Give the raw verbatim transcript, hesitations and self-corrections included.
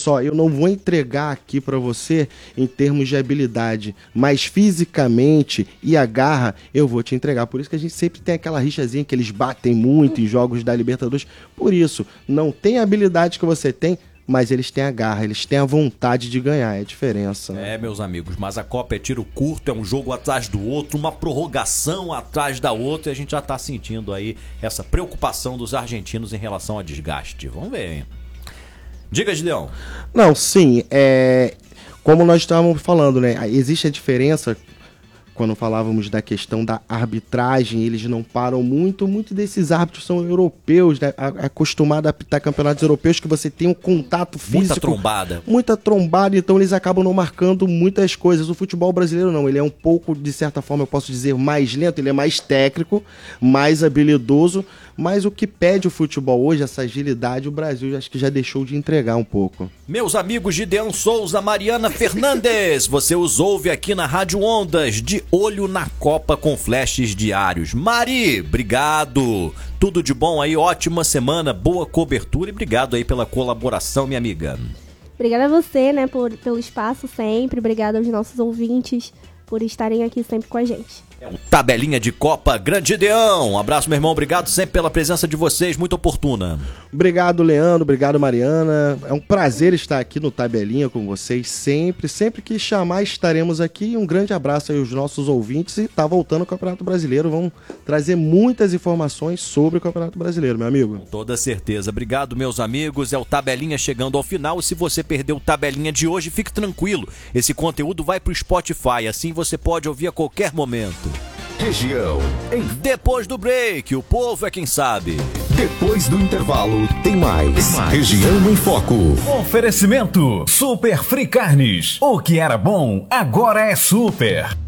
só, eu não vou entregar aqui pra você em termos de habilidade, mas fisicamente e a garra eu vou te entregar. Por isso que a gente sempre tem aquela rixazinha que eles batem muito em jogos da Libertadores. Por isso, não tem a habilidade que você tem, mas eles têm a garra, eles têm a vontade de ganhar, é a diferença. Né? É, meus amigos, mas a Copa é tiro curto, é um jogo atrás do outro, uma prorrogação atrás da outra, e a gente já tá sentindo aí essa preocupação dos argentinos em relação a desgaste. Vamos ver, hein? Diga, Gideão. Não, sim, é... como nós estávamos falando, né? Existe a diferença... Quando falávamos da questão da arbitragem, eles não param muito, muito desses árbitros são europeus, né? Acostumados a apitar campeonatos europeus, que você tem um contato físico. Muita trombada. Muita trombada, então eles acabam não marcando muitas coisas. O futebol brasileiro não, ele é um pouco, de certa forma, eu posso dizer, mais lento, ele é mais técnico, mais habilidoso, mas o que pede o futebol hoje, essa agilidade, o Brasil acho que já deixou de entregar um pouco. Meus amigos Gideão Souza, Mariana Fernandes, você os ouve aqui na Rádio Ondas, de olho na Copa com flashes diários. Mari, obrigado. Tudo de bom aí, ótima semana, boa cobertura e obrigado aí pela colaboração, minha amiga. Obrigada a você, né, por, pelo espaço sempre, obrigada aos nossos ouvintes por estarem aqui sempre com a gente. Tabelinha de Copa, grande Gideão. Um abraço, meu irmão. Obrigado sempre pela presença de vocês, muito oportuna. Obrigado, Leandro. Obrigado, Mariana. É um prazer estar aqui no Tabelinha com vocês sempre. Sempre que chamar, estaremos aqui. Um grande abraço aí aos nossos ouvintes. E tá voltando o Campeonato Brasileiro. Vamos trazer muitas informações sobre o Campeonato Brasileiro, meu amigo. Com toda certeza. Obrigado, meus amigos. É o Tabelinha chegando ao final. E se você perdeu o Tabelinha de hoje, fique tranquilo. Esse conteúdo vai pro Spotify. Assim você pode ouvir a qualquer momento. Região. Em... Depois do break, o povo é quem sabe. Depois do intervalo, tem mais. Tem mais. Região em Foco. Oferecimento Super Free Carnes. O que era bom, agora é super.